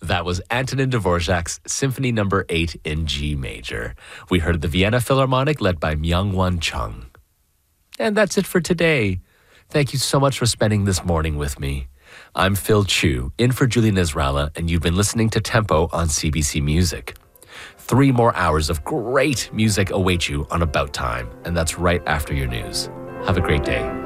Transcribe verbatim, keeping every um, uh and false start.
That was Antonin Dvorak's Symphony Number eight in G major. We heard the Vienna Philharmonic led by Myung-Won Chung. And that's it for today. Thank you so much for spending this morning with me. I'm Phil Chu, in for Julie Nisralla, and you've been listening to Tempo on C B C Music. Three more hours of great music await you on About Time, and that's right after your news. Have a great day.